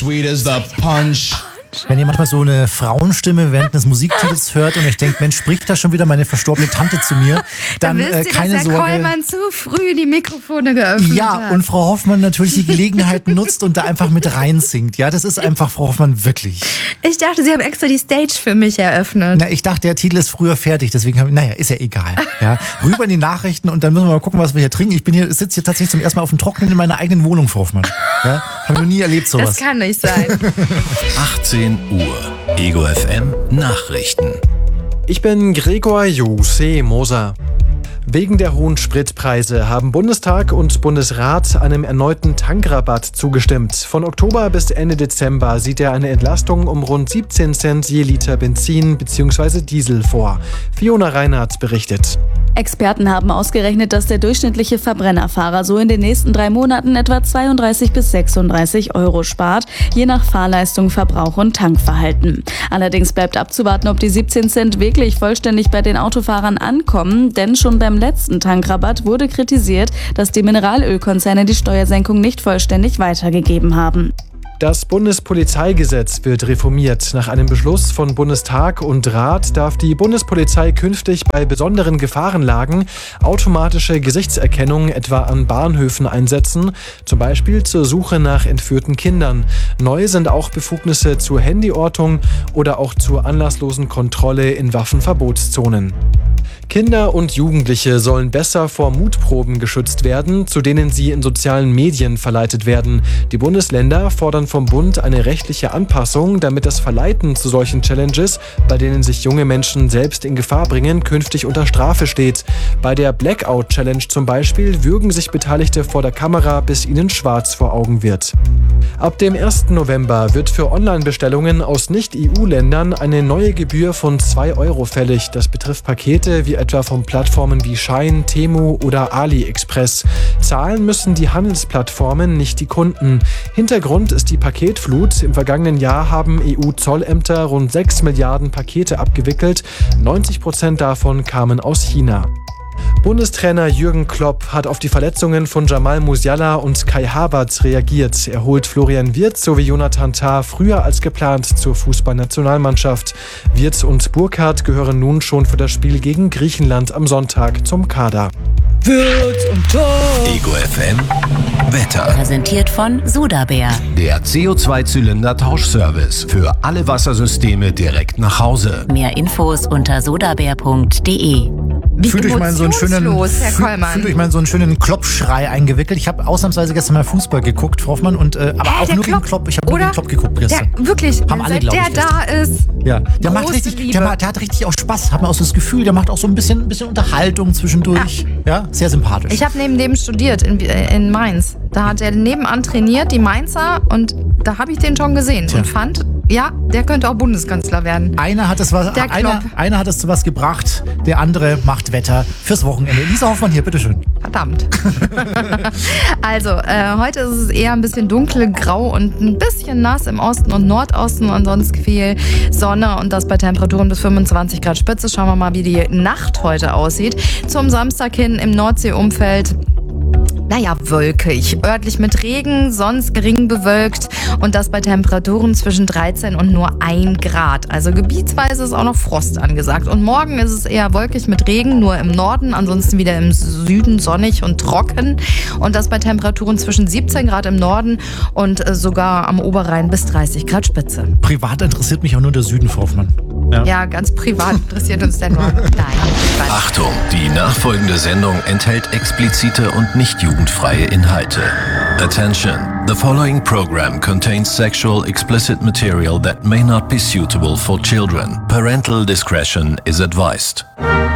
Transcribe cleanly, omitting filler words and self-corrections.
sweet as the punch. Wenn ihr manchmal so eine Frauenstimme während des Musiktitels hört und euch denkt, Mensch, spricht da schon wieder meine verstorbene Tante zu mir, dann wisst ihr, keine dass der Sorge. Kollmann zu früh die Mikrofone geöffnet Ja, hat. und Frau Hoffmann natürlich die Gelegenheit nutzt und da einfach mit reinsingt. Ja, das ist einfach Frau Hoffmann wirklich. Ich dachte, Sie haben extra die Stage für mich eröffnet. Na, ich dachte, der Titel ist früher fertig, deswegen ist ja egal. Ja, rüber in die Nachrichten und dann müssen wir mal gucken, was wir hier trinken. Ich sitze hier tatsächlich zum ersten Mal auf dem Trockenen in meiner eigenen Wohnung, Frau Hoffmann. Ja, habe ich noch nie erlebt sowas. Das kann nicht sein. 18 Uhr. Ego FM Nachrichten. Ich bin Gregor Jose Moser. Wegen der hohen Spritpreise haben Bundestag und Bundesrat einem erneuten Tankrabatt zugestimmt. Von Oktober bis Ende Dezember sieht er eine Entlastung um rund 17 Cent je Liter Benzin bzw. Diesel vor. Fiona Reinhardt berichtet. Experten haben ausgerechnet, dass der durchschnittliche Verbrennerfahrer so in den nächsten 3 Monaten etwa 32 bis 36 Euro spart, je nach Fahrleistung, Verbrauch und Tankverhalten. Allerdings bleibt abzuwarten, ob die 17 Cent wirklich vollständig bei den Autofahrern ankommen, denn schon beim letzten Tankrabatt wurde kritisiert, dass die Mineralölkonzerne die Steuersenkung nicht vollständig weitergegeben haben. Das Bundespolizeigesetz wird reformiert. Nach einem Beschluss von Bundestag und Rat darf die Bundespolizei künftig bei besonderen Gefahrenlagen automatische Gesichtserkennung etwa an Bahnhöfen einsetzen, zum Beispiel zur Suche nach entführten Kindern. Neu sind auch Befugnisse zur Handyortung oder auch zur anlasslosen Kontrolle in Waffenverbotszonen. Kinder und Jugendliche sollen besser vor Mutproben geschützt werden, zu denen sie in sozialen Medien verleitet werden. Die Bundesländer fordern vom Bund eine rechtliche Anpassung, damit das Verleiten zu solchen Challenges, bei denen sich junge Menschen selbst in Gefahr bringen, künftig unter Strafe steht. Bei der Blackout-Challenge zum Beispiel würgen sich Beteiligte vor der Kamera, bis ihnen schwarz vor Augen wird. Ab dem 1. November wird für Online-Bestellungen aus Nicht-EU-Ländern eine neue Gebühr von 2 Euro fällig. Das betrifft Pakete wie etwa von Plattformen wie Shein, Temu oder AliExpress. Zahlen müssen die Handelsplattformen, nicht die Kunden. Hintergrund ist die Paketflut. Im vergangenen Jahr haben EU-Zollämter rund 6 Milliarden Pakete abgewickelt. 90% davon kamen aus China. Bundestrainer Jürgen Klopp hat auf die Verletzungen von Jamal Musiala und Kai Havertz reagiert. Er holt Florian Wirtz sowie Jonathan Tah früher als geplant zur Fußballnationalmannschaft. Wirtz und Burkhardt gehören nun schon für das Spiel gegen Griechenland am Sonntag zum Kader. Wirtz und Tor. Ego FM Wetter. Präsentiert von Sudabär. Der CO2-Zylinder-Tauschservice für alle Wassersysteme direkt nach Hause. Mehr Infos unter sudabär.de. Fühlt euch mal in so einen schönen Klopp-Schrei eingewickelt. Ich habe ausnahmsweise gestern mal Fußball geguckt, Frau Hoffmann, und aber auch nur gegen Klopp. Ich habe nur gegen Klopp geguckt gestern. Wirklich, haben alle, glaube ich. Der da ist. Ja, der hat richtig auch Spaß. Hat man auch so das Gefühl, der macht auch so ein bisschen Unterhaltung zwischendurch. Ja, sehr sympathisch. Ich habe neben dem studiert in Mainz. Da hat er nebenan trainiert, die Mainzer, und da habe ich den schon gesehen und fand, ja, der könnte auch Bundeskanzler werden. Einer hat es zu was gebracht, der andere macht Wetter fürs Wochenende. Lisa Hoffmann hier, bitteschön. Verdammt. Also, heute ist es eher ein bisschen dunkelgrau und ein bisschen nass im Osten und Nordosten. Ansonsten viel Sonne und das bei Temperaturen bis 25 Grad Spitze. Schauen wir mal, wie die Nacht heute aussieht. Zum Samstag hin im Nordseeumfeld. Naja, wolkig. Örtlich mit Regen, sonst gering bewölkt und das bei Temperaturen zwischen 13 und nur 1 Grad. Also gebietsweise ist auch noch Frost angesagt. Und morgen ist es eher wolkig mit Regen, nur im Norden, ansonsten wieder im Süden sonnig und trocken. Und das bei Temperaturen zwischen 17 Grad im Norden und sogar am Oberrhein bis 30 Grad Spitze. Privat interessiert mich auch nur der Süden, Frau Hoffmann. Ja, ganz privat interessiert uns der Norden. Nein. Achtung, die nachfolgende Sendung enthält explizite und nicht jugendfreie Inhalte. Attention, the following program contains sexual explicit material that may not be suitable for children. Parental discretion is advised.